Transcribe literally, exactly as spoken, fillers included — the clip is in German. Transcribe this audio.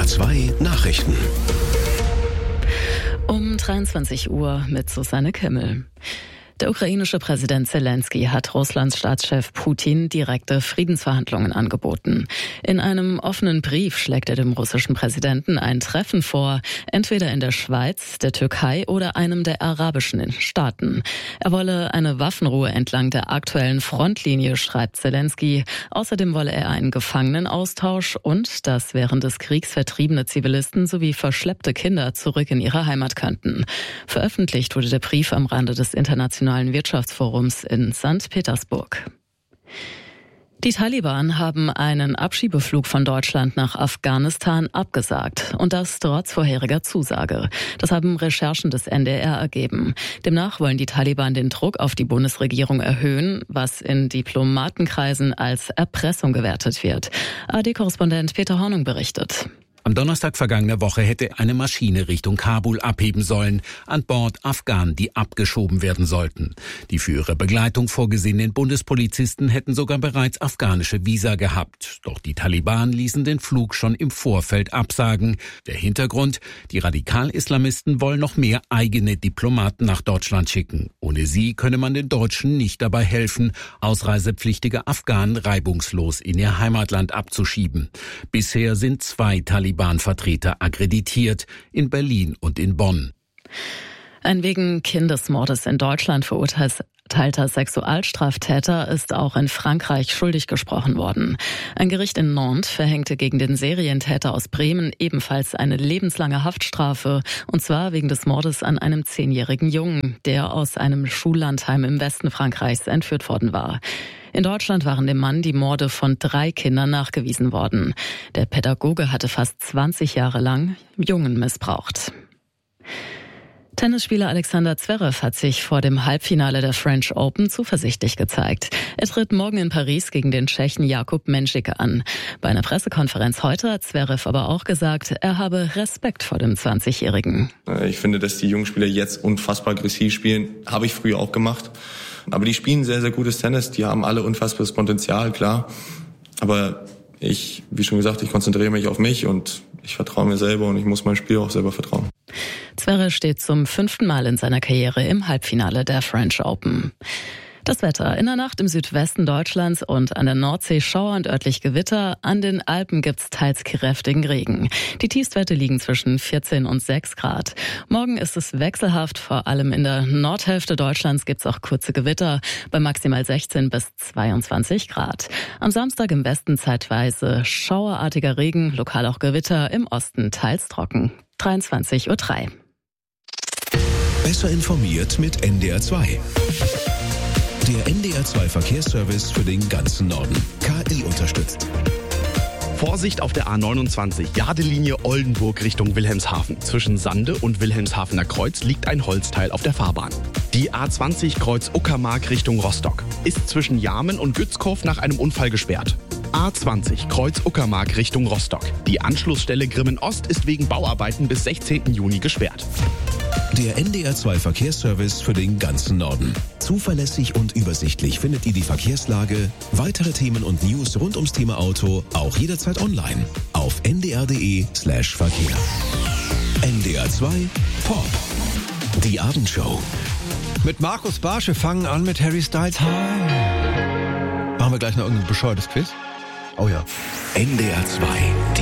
zwei Nachrichten. Um dreiundzwanzig Uhr mit Susanne Kimmel. Der ukrainische Präsident Zelensky hat Russlands Staatschef Putin direkte Friedensverhandlungen angeboten. In einem offenen Brief schlägt er dem russischen Präsidenten ein Treffen vor, entweder in der Schweiz, der Türkei oder einem der arabischen Staaten. Er wolle eine Waffenruhe entlang der aktuellen Frontlinie, schreibt Zelensky. Außerdem wolle er einen Gefangenenaustausch und dass während des Kriegs vertriebene Zivilisten sowie verschleppte Kinder zurück in ihre Heimat könnten. Veröffentlicht wurde der Brief am Rande des internationalen Wirtschaftsforums in Sankt Petersburg. Die Taliban haben einen Abschiebeflug von Deutschland nach Afghanistan abgesagt und das trotz vorheriger Zusage. Das haben Recherchen des N D R ergeben. Demnach wollen die Taliban den Druck auf die Bundesregierung erhöhen, was in Diplomatenkreisen als Erpressung gewertet wird. A R D-Korrespondent Peter Hornung berichtet. Am Donnerstag vergangener Woche hätte eine Maschine Richtung Kabul abheben sollen, an Bord Afghanen, die abgeschoben werden sollten. Die für ihre Begleitung vorgesehenen Bundespolizisten hätten sogar bereits afghanische Visa gehabt. Doch die Taliban ließen den Flug schon im Vorfeld absagen. Der Hintergrund: Die Radikal-Islamisten wollen noch mehr eigene Diplomaten nach Deutschland schicken. Ohne sie könne man den Deutschen nicht dabei helfen, ausreisepflichtige Afghanen reibungslos in ihr Heimatland abzuschieben. Bisher sind zwei Taliban Taliban-Vertreter akkreditiert, in Berlin und in Bonn. Ein wegen Kindesmordes in Deutschland verurteilter Sexualstraftäter ist auch in Frankreich schuldig gesprochen worden. Ein Gericht in Nantes verhängte gegen den Serientäter aus Bremen ebenfalls eine lebenslange Haftstrafe, und zwar wegen des Mordes an einem zehnjährigen Jungen, der aus einem Schullandheim im Westen Frankreichs entführt worden war. In Deutschland waren dem Mann die Morde von drei Kindern nachgewiesen worden. Der Pädagoge hatte fast zwanzig Jahre lang Jungen missbraucht. Tennisspieler Alexander Zverev hat sich vor dem Halbfinale der French Open zuversichtlich gezeigt. Er tritt morgen in Paris gegen den Tschechen Jakub Menšik an. Bei einer Pressekonferenz heute hat Zverev aber auch gesagt, er habe Respekt vor dem zwanzigjährigen. Ich finde, dass die jungen Spieler jetzt unfassbar aggressiv spielen. Habe ich früher auch gemacht. Aber die spielen sehr, sehr gutes Tennis. Die haben alle unfassbares Potenzial, klar. Aber ich, wie schon gesagt, ich konzentriere mich auf mich und ich vertraue mir selber und ich muss meinem Spiel auch selber vertrauen. Zverev steht zum fünften Mal in seiner Karriere im Halbfinale der French Open. Das Wetter: In der Nacht im Südwesten Deutschlands und an der Nordsee Schauer und örtlich Gewitter. An den Alpen gibt's teils kräftigen Regen. Die Tiefstwerte liegen zwischen vierzehn und sechs Grad. Morgen ist es wechselhaft. Vor allem in der Nordhälfte Deutschlands gibt's auch kurze Gewitter bei maximal sechzehn bis zweiundzwanzig Grad. Am Samstag im Westen zeitweise schauerartiger Regen, lokal auch Gewitter, im Osten teils trocken. dreiundzwanzig Uhr drei. Besser informiert mit N D R zwei. Der N D R zwei Verkehrsservice für den ganzen Norden. K I unterstützt. Vorsicht auf der A neunundzwanzig, Jadelinie Oldenburg Richtung Wilhelmshaven. Zwischen Sande und Wilhelmshavener Kreuz liegt ein Holzteil auf der Fahrbahn. Die A zwanzig Kreuz Uckermark Richtung Rostock ist zwischen Jarmen und Gützkow nach einem Unfall gesperrt. A zwanzig Kreuz Uckermark Richtung Rostock. Die Anschlussstelle Grimmen Ost ist wegen Bauarbeiten bis sechzehnten Juni gesperrt. Der N D R zwei Verkehrsservice für den ganzen Norden. Zuverlässig und übersichtlich findet ihr die Verkehrslage, weitere Themen und News rund ums Thema Auto auch jederzeit online auf n d r punkt d e slash verkehr. N D R zwei Pop. Die Abendshow. Mit Markus Barsch, wir fangen an mit Harry Styles. Machen wir gleich noch irgendein bescheuertes Quiz? Oh ja. N D R zwei.